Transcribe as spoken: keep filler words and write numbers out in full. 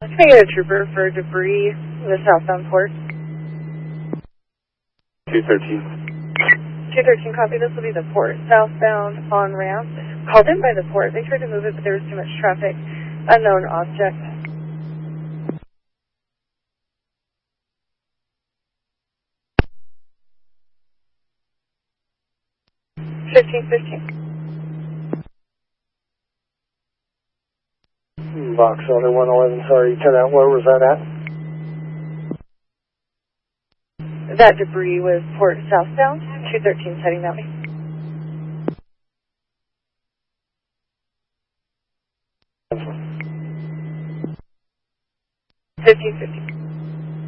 Can I get a trooper for debris in the southbound port? two thirteen. two thirteen, copy. This will be the port. Southbound on ramp. Called in by the port. They tried to move it, but there was too much traffic. Unknown object. fifteen fifteen. Box Elder one eleven, sorry, cut out. Where was that at? That debris was port southbound. two thirteen heading that way. fifteen fifteen.